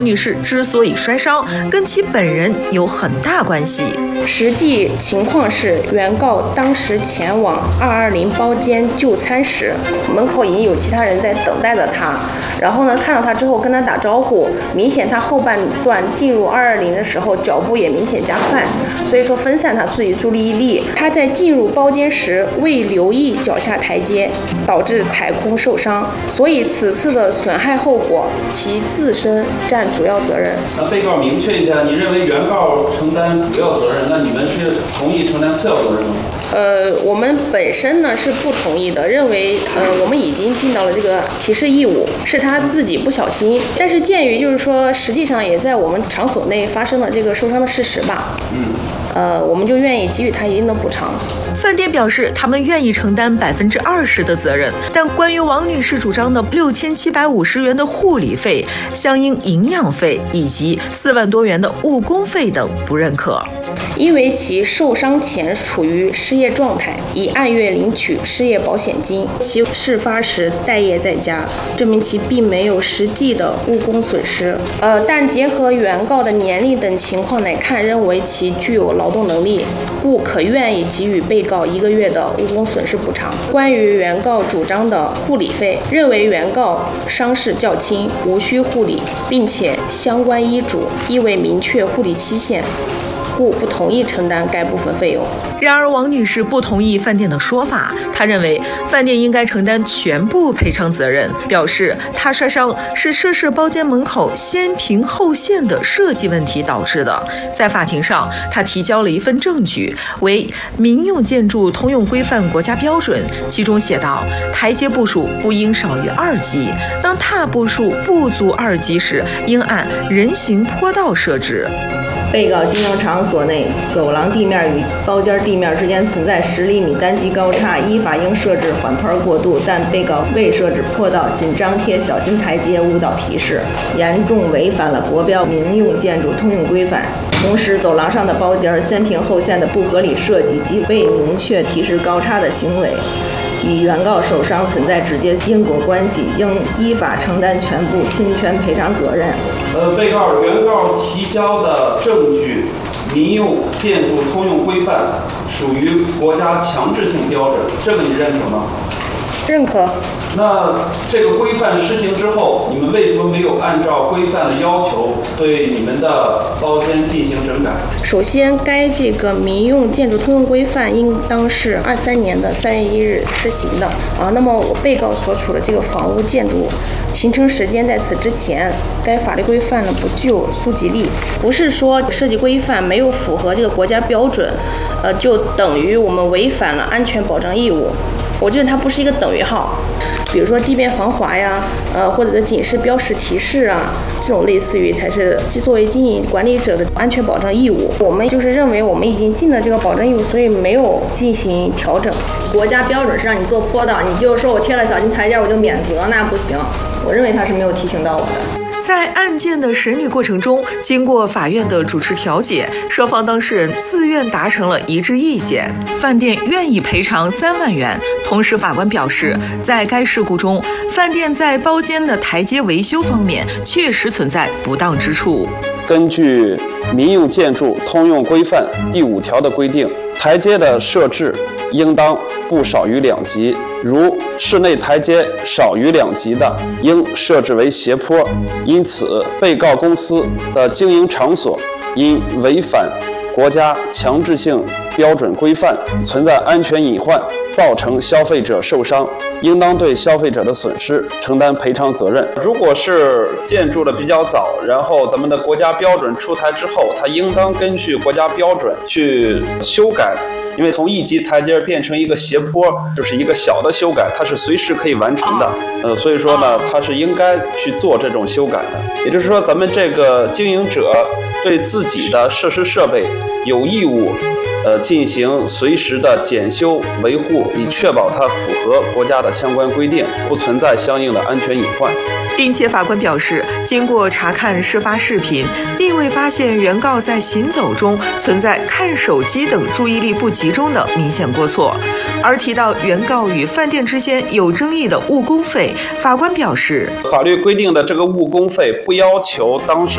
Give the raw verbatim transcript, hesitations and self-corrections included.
女士之所以摔伤，跟其本人有很大关系。 实际情况是，原告当时前往二二零包间就餐时，门口已经有其他人在等待着他。然后呢，看到他之后跟他打招呼，明显他后半段进入二二零的时候脚步也明显加快，所以说分散他自己注意力。他在进入包间时未留意脚下台阶，导致踩空受伤。所以此次的损害后果，其自身占主要责任。 那被告明确一下，你认为原告承担主要责任，那你们是同意承担次要责任吗？ 呃，我们本身呢是不同意的，认为呃我们已经尽到了这个提示义务，是他自己不小心。但是鉴于就是说，实际上也在我们场所内发生了这个受伤的事实吧，嗯，呃，我们就愿意给予他一定的补偿。 饭店表示，他们愿意承担百分之二十的责任，但关于王女士主张的六千七百五十元的护理费、相应营养费以及四万多元的误工费等不认可。 因为其受伤前处于失业状态，已按月领取失业保险金，其事发时待业在家，证明其并没有实际的误工损失。呃，但结合原告的年龄等情况来看，认为其具有劳动能力，故可愿意给予被告一个月的误工损失补偿。关于原告主张的护理费，认为原告伤势较轻，无需护理，并且相关医嘱亦未明确护理期限，故不同意承担该部分费用。 然而，王女士不同意饭店的说法，她认为饭店应该承担全部赔偿责任，表示她摔伤是涉事包间门口先平后线的设计问题导致的。在法庭上，她提交了一份证据，为《民用建筑通用规范国家标准》，其中写道：台阶步数不应少于二级，当踏步数不足二级时，应按人行坡道设置。 被告经营场所内走廊地面与包间地面之间存在十厘米单级高差，依法应设置缓坡过渡，但被告未设置坡道，仅张贴小心台阶误导提示，严重违反了国标民用建筑通用规范。同时，走廊上的包间先平后线的不合理设计及未明确提示高差的行为，与原告受伤存在直接因果关系，应依法承担全部侵权赔偿责任。 呃，被告、原告提交的证据《民用建筑通用规范》属于国家强制性标准，这个你认可吗？ 认可。 那这个规范施行之后，你们为什么没有按照规范的要求对你们的包间进行整改？ 首先，该这个民用建筑通用规范应当是二三年的三月一日施行的啊。那么我被告所处的这个房屋建筑形成时间在此之前，该法律规范呢不具有溯及力，不是说设计规范没有符合这个国家标准，呃，就等于我们违反了安全保障义务。我觉得它不是一个等于号，比如说地面防滑呀，呃，或者是警示标识提示啊，这种类似于才是作为经营管理者的安全保障义务。我们就是认为我们已经尽了这个保障义务，所以没有进行调整。 国家标准是让你做坡道，你就说我贴了小心台阶我就免责，那不行。我认为他是没有提醒到我的。 在案件的审理过程中，经过法院的主持调解，双方当事人自愿达成了一致意见，饭店愿意赔偿三万元。同时，法官表示，在该事故中，饭店在包间的台阶维修方面确实存在不当之处。 根据《民用建筑通用规范》第五条的规定，台阶的设置应当不少于两级，如室内台阶少于两级的，应设置为斜坡。因此，被告公司的经营场所因违反国家强制性标准规范，存在安全隐患，造成消费者受伤，应当对消费者的损失承担赔偿责任。如果是建筑的比较早，然后咱们的国家标准出台之后，它应当根据国家标准去修改。因为从一级台阶变成一个斜坡，就是一个小的修改，它是随时可以完成的。呃，所以说呢，它是应该去做这种修改的。也就是说，咱们这个经营者对自己的设施设备有义务，呃，进行随时的检修维护，以确保它符合国家的相关规定，不存在相应的安全隐患。 并且法官表示，经过查看事发视频，并未发现原告在行走中存在看手机等注意力不集中的明显过错。而提到原告与饭店之间有争议的误工费，法官表示， 法律规定的这个误工费不要求当事